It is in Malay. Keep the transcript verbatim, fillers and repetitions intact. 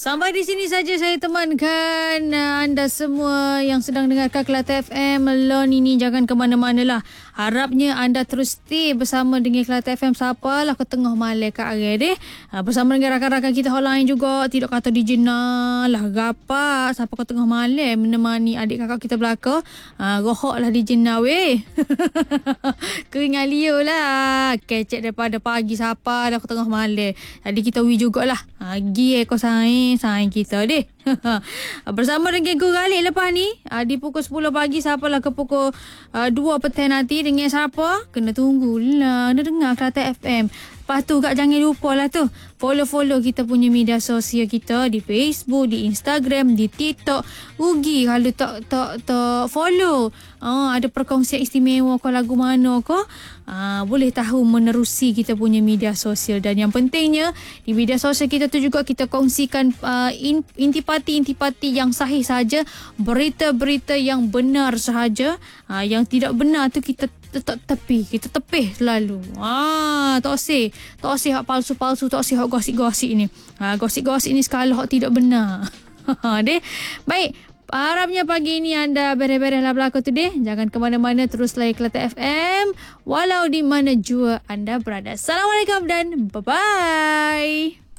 Sampai di sini saja saya temankan uh, anda semua yang sedang dengarkan Kelate F M. Lon ini jangan ke mana-mana lah. Harapnya anda terus stay bersama dengan Kelate F M. Siapa lah ke tengah malam kat hari deh. Uh, bersama dengan rakan-rakan kita hal lain juga. Tidak kata di jenah lah gapak. Siapa ke tengah malam menemani adik kakak kita belakang. Uh, rohok lah di jenah weh. Keringat liur lah. Kecek daripada pagi siapa dah ke tengah malam. Jadi kita wi jugalah. Uh, Gi ekor sain. Sayang kita deh. Bersama dengan Guru Galik lepas ni uh, di pukul sepuluh pagi. Siapalah ke pukul uh, dua petang nanti dengan siapa? Kena tunggulah. Kena dengar Kelate F M. Lepas tu kak jangan lupa lah tu follow-follow kita punya media sosial kita di Facebook, di Instagram, di TikTok. Rugi kalau tak tak tak follow. Ah, ada perkongsian istimewa ke lagu mana ke? Ah, boleh tahu menerusi kita punya media sosial. Dan yang pentingnya di media sosial kita tu juga kita kongsikan uh, in, intipati-intipati yang sahih saja, berita-berita yang benar sahaja. Ah, yang tidak benar tu kita tetap tepi, kita tepih selalu. Ah, tak usah. Tak usah hak palsu-palsu, tak usah hak gosip-gosip ni. Ah, gosip-gosip ni sekali hak tidak benar. Deh. Baik. Harapnya pagi ini anda beres-beres lah belakang tu deh. Jangan ke mana-mana, terus layan Kelate F M walau di mana jua anda berada. Assalamualaikum dan bye-bye.